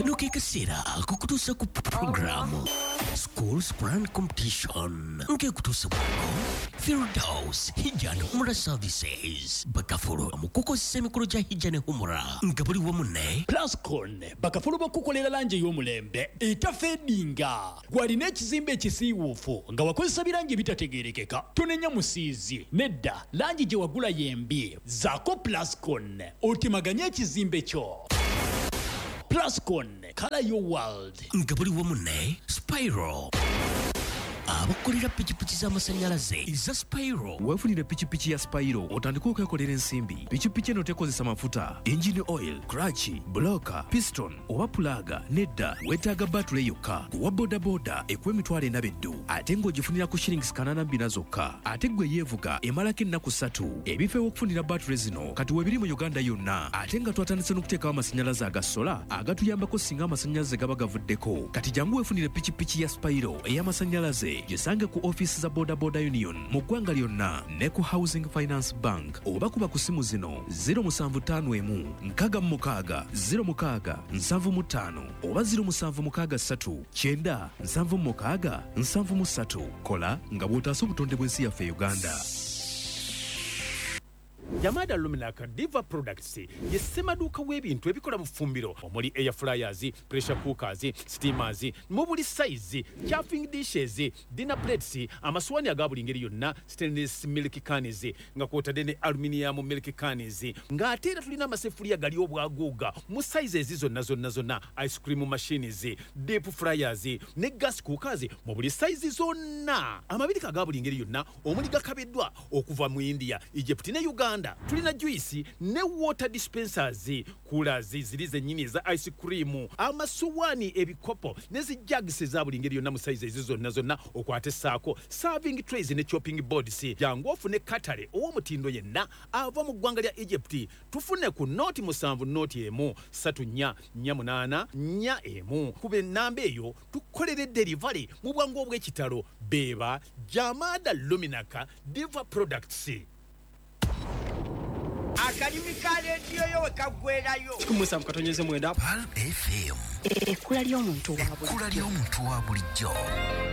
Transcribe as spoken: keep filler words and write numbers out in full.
Nuke kasira kukutusa ku programu Schools Grand Competition. Nke kutusa buko Firdaus Hijane Humura Services. Bakafuru mukuko semikolo ja Hijane Humura. Nkabuli wamune Plascon bakafuru bakukolera lanje y'omulembe etafedinga. Gwalina ekizimbe ekisiiwuufu nga wakozesa birangi bitategerekeka. Tonenya musiizi nedda langi gye wagula yembi. Zako Plascon otimaganya ekizimbe kyo. Plascon, color your world. Nkabuli wamune Spyro. Abakolera pichipichi z'amasanyalaze za Spyro. Wefunire pichipichi ya Spyro otandika okwekolera ensimbi. Pichipichi eno tekozesa mafuta, engine oil, clutch, blocker, piston oba pulaga nedda wetaaga battery yokka. Kuwa boda boda ekuwa emitwalo ena beddu ate ng'ogifunira ku shillings kanaana bbiri zokka. Ate gwe yeevuga emalako ennaku ssatu. Ebifo ew'okufunira battery zino kati weebiri mu Uganda yonna. Ate nga twatandise n'okuteekawo amasanyalaze aga sola agatuyambako singa amasanyalaze gaba gavuddeko. Kati jangu weefunire pichipichi ya Spyro ey'amasanyalaze gisange ku office za Boda Boda Union mu ggwanga lyonna ne ku Housing Finance Bank oba kuba ku simu zino zero seven five one nkaaga mu mukaaga zero mukaaga nsanvu mu ttaano oba zero seven six three kyenda nsanvu mu mukaaga nsanvu mu ssatu. Kola nga bw'otaasa obutonde bw'ensi yaffe Uganda. Yamada Luminaka Diva Products ye semaduuka w'ebintu ebikola mu ffumbiro omuli air fryers, pressure cookers, steamers, mu buli size, chafing dishes, dinner plates, amaswani aga buli ngeri yonna, stainless milk cans nga kwotadde ne aluminium milk cans nga ate era tulina amaseffuliya gali obwaguuga mu sizes zonna zonna zonna, ice cream machines, deep fryers ne gas cookers mu buli size zonna, amabirika aga buli ngeri yonna omuli gakabiddwa okuva mu India, Egypt ne Uganda. Tulina juice ne water dispensers, coolers ziri zennyini za ice cream, amasuwani ebikopo ne zijagisi za buli ngeri yonna mu sizes zonna zonna okwate saako serving trays ne chopping boards. Jangu ofune katale ow'omutindo yenna ava mu ggwanga lya Egypt. Tufune ku noti musanvu noti emu satu nnya nnya munaana nnya emu. Kuba ennamba eyo tukolere delivery mu bwangu obw'ekitalo. Beeba Jamada Luminaka Diva Products. Akadimi ka rediyo yo wekagwerayo kikumusa mukatonyeze mwenda Pal F M. Ekkula ly'omuntu wa bulijjo. Ekkula ly'omuntu wa bulijjo.